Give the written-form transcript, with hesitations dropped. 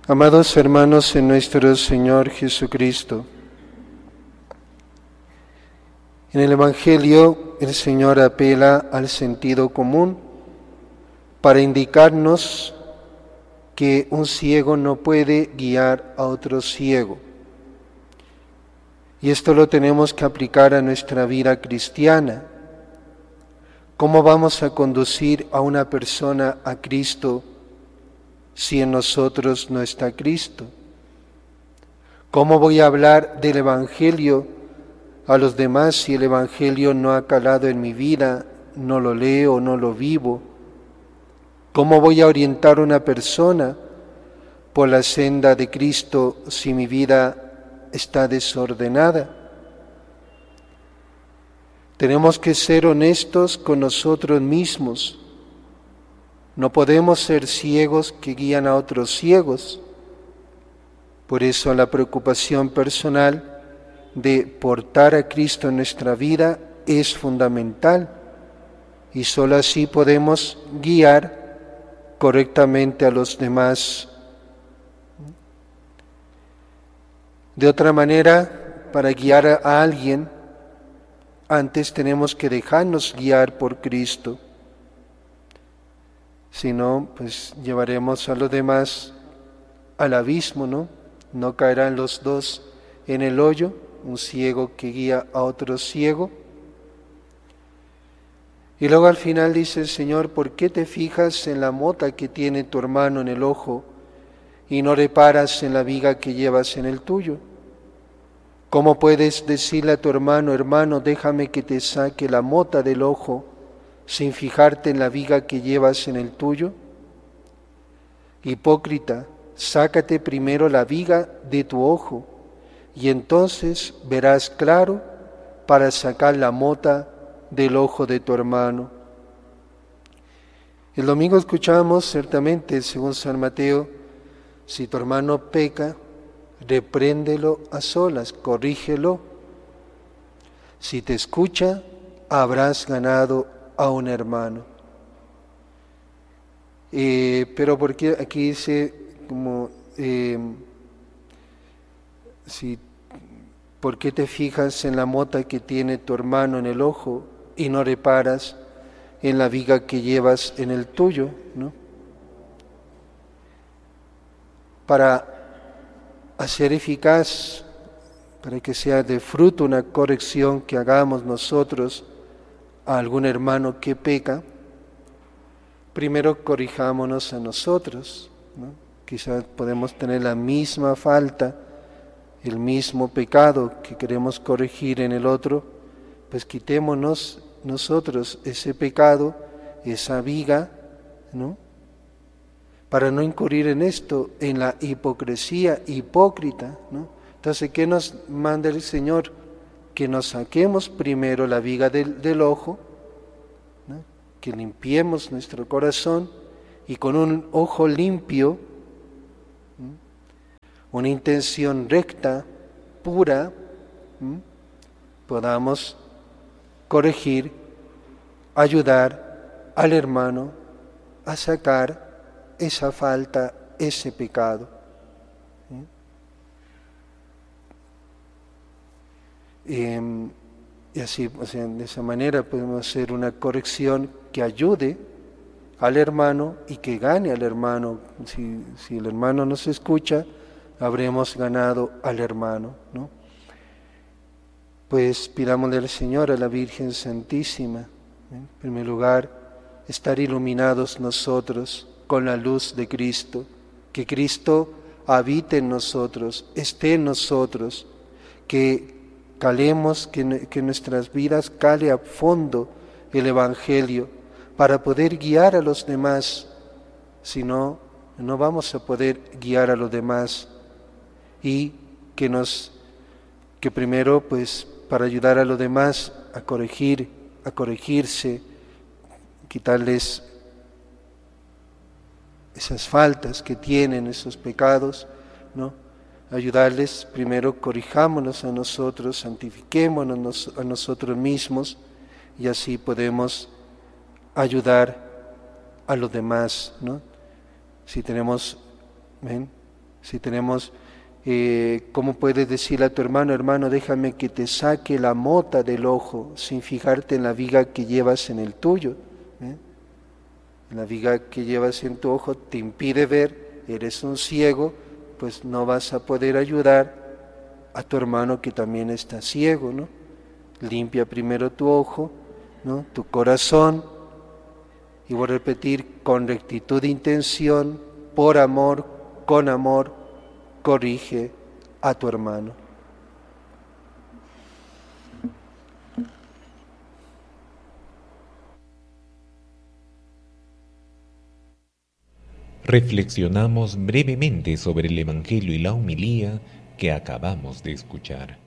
Amados hermanos en nuestro Señor Jesucristo, en el Evangelio el Señor apela al sentido común para indicarnos que un ciego no puede guiar a otro ciego. Y esto lo tenemos que aplicar a nuestra vida cristiana. ¿Cómo vamos a conducir a una persona a Cristo si en nosotros no está Cristo? ¿Cómo voy a hablar del Evangelio a los demás si el Evangelio no ha calado en mi vida, no lo leo, no lo vivo? ¿Cómo voy a orientar a una persona por la senda de Cristo si mi vida está desordenada? Tenemos que ser honestos con nosotros mismos. No podemos ser ciegos que guían a otros ciegos. Por eso la preocupación personal de portar a Cristo en nuestra vida es fundamental y sólo así podemos guiar correctamente a los demás. De otra manera, para guiar a alguien, antes tenemos que dejarnos guiar por Cristo. Si no, pues llevaremos a los demás al abismo, ¿no? No caerán los dos en el hoyo, un ciego que guía a otro ciego. Y luego al final dice el Señor, ¿por qué te fijas en la mota que tiene tu hermano en el ojo y no reparas en la viga que llevas en el tuyo? ¿Cómo puedes decirle a tu hermano, hermano, déjame que te saque la mota del ojo, sin fijarte en la viga que llevas en el tuyo? Hipócrita, sácate primero la viga de tu ojo, y entonces verás claro para sacar la mota del ojo de tu hermano. El domingo escuchamos ciertamente, según San Mateo, si tu hermano peca, repréndelo a solas, corrígelo. Si te escucha, habrás ganado a un hermano. Pero porque aquí dice como ¿por qué te fijas en la mota que tiene tu hermano en el ojo y no reparas en la viga que llevas en el tuyo? ¿No? Para hacer eficaz, para que sea de fruto una corrección que hagamos nosotros a algún hermano que peca, primero corrijámonos a nosotros, ¿no? Quizás podemos tener la misma falta, el mismo pecado que queremos corregir en el otro, pues quitémonos nosotros ese pecado, esa viga, ¿no? Para no incurrir en esto, en la hipocresía hipócrita, ¿no? Entonces, ¿qué nos manda el Señor? Que nos saquemos primero la viga del ojo, ¿no? Que limpiemos nuestro corazón y con un ojo limpio, ¿no? Una intención recta, pura, ¿no? Podamos corregir, ayudar al hermano a sacar esa falta, ese pecado. Y así, o sea, de esa manera podemos hacer una corrección que ayude al hermano y que gane al hermano. Si el hermano nos escucha, habremos ganado al hermano, ¿no? Pues pidámosle al Señor, a la Virgen Santísima, en primer lugar, estar iluminados nosotros con la luz de Cristo, que Cristo habite en nosotros, esté en nosotros, que calemos, que en nuestras vidas cale a fondo el Evangelio para poder guiar a los demás. Si no, no vamos a poder guiar a los demás. Y que primero, pues, para ayudar a los demás a corregirse, quitarles esas faltas que tienen, esos pecados, ¿no? Ayudarles, primero corrijámonos a nosotros, santifiquémonos a nosotros mismos y así podemos ayudar a los demás, ¿no? Si tenemos Si tenemos, ¿cómo puedes decirle a tu hermano, hermano, déjame que te saque la mota del ojo sin fijarte en la viga que llevas en el tuyo? La viga que llevas en tu ojo te impide ver, eres un ciego, pues no vas a poder ayudar a tu hermano que también está ciego, ¿no? Limpia primero tu ojo, ¿no? Tu corazón, y voy a repetir, con rectitud de intención, por amor, con amor, corrige a tu hermano. Reflexionamos brevemente sobre el Evangelio y la homilía que acabamos de escuchar.